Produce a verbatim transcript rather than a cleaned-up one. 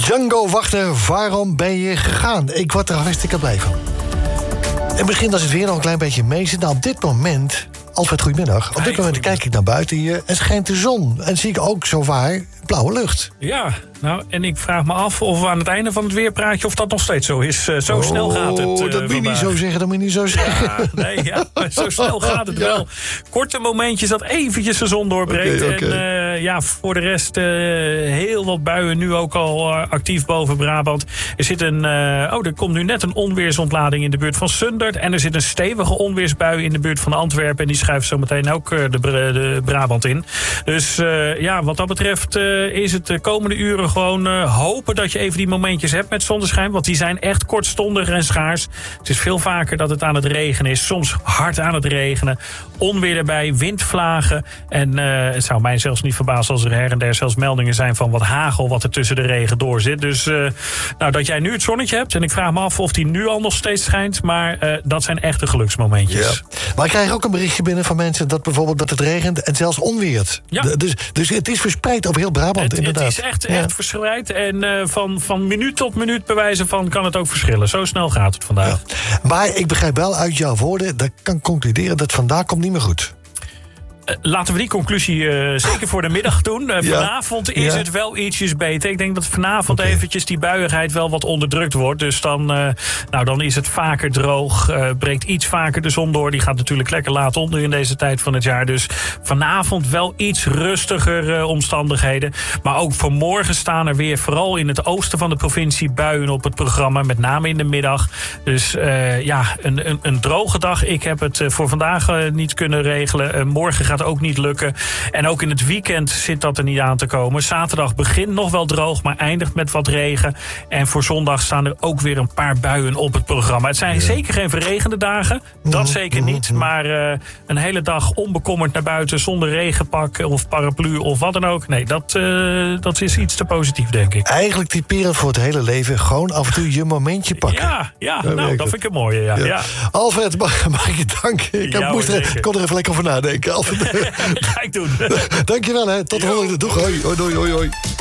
Django Wagner, waarom ben je gegaan? Ik word er hartstikke blij van. En begin als het weer nog een klein beetje mee zit. Nou, op dit moment, Alfred, goedemiddag. Op dit moment kijk ik naar buiten hier en schijnt de zon. En zie ik ook zowaar blauwe lucht. Ja, nou, en ik vraag me af of we aan het einde van het weerpraatje... of dat nog steeds zo is. Uh, zo oh, snel gaat het. Uh, dat moet je niet zo zeggen, dat moet je niet zo zeggen. Ja, nee, ja, maar zo snel gaat het ja. wel. Korte momentjes dat eventjes de zon doorbreekt. Okay, okay. En uh, ja, voor de rest uh, heel wat buien nu ook al uh, actief boven Brabant. Er zit een, uh, oh, er komt nu net een onweersontlading in de buurt van Sundert. En er zit een stevige onweersbui in de buurt van Antwerpen. En die schuift zo meteen ook uh, de, de Brabant in. Dus uh, ja, wat dat betreft uh, is het de komende uren gewoon uh, hopen dat je even die momentjes hebt met zonneschijn. Want die zijn echt kortstondig en schaars. Het is veel vaker dat het aan het regenen is. Soms hard aan het regenen. Onweer erbij, windvlagen. En uh, het zou mij zelfs niet verbazen als er her en der zelfs meldingen zijn van wat hagel wat er tussen de regen door zit. Dus uh, nou, dat jij nu het zonnetje hebt. En ik vraag me af of die nu al nog steeds schijnt. Maar uh, dat zijn echte geluksmomentjes. Ja. Maar ik krijg ook een berichtje binnen van mensen dat bijvoorbeeld dat het regent en zelfs onweert. Ja. Dus, dus het is verspreid over heel Brabant. Het, inderdaad. Het is echt, echt ja. verspreid. En uh, van, van minuut tot minuut bewijzen van kan het ook verschillen. Zo snel gaat het vandaag. Ja. Maar ik begrijp wel uit jouw woorden, dat kan concluderen dat vandaag komt niet meer goed. Uh, laten we die conclusie uh, zeker voor de middag doen. Uh, ja. Vanavond is ja. het wel ietsjes beter. Ik denk dat vanavond okay. eventjes die buiigheid wel wat onderdrukt wordt. Dus dan, uh, nou, dan is het vaker droog. Uh, breekt iets vaker de zon door. Die gaat natuurlijk lekker laat onder in deze tijd van het jaar. Dus vanavond wel iets rustiger uh, omstandigheden. Maar ook voor morgen staan er weer vooral in het oosten van de provincie buien op het programma. Met name in de middag. Dus uh, ja, een, een, een droge dag. Ik heb het uh, voor vandaag uh, niet kunnen regelen. Uh, morgen gaat ook niet lukken. En ook in het weekend zit dat er niet aan te komen. Zaterdag begint nog wel droog, maar eindigt met wat regen. En voor zondag staan er ook weer een paar buien op het programma. Het zijn ja. zeker geen verregende dagen. Dat mm-hmm. zeker niet. Maar uh, een hele dag onbekommerd naar buiten zonder regenpak of paraplu of wat dan ook. Nee, dat, uh, dat is iets te positief, denk ik. Eigenlijk typerend voor het hele leven. Gewoon af en toe je momentje pakken. Ja, ja dat nou, dat vind ik een mooie. Ja. Ja. Ja. Alfred, mag, mag ik je danken? Ik ja, moest er, kon er even lekker over nadenken. Alfred. Ga ik doen. Dankjewel, hè. Tot de volgende. Doeg, hoi, hoi, hoi, hoi.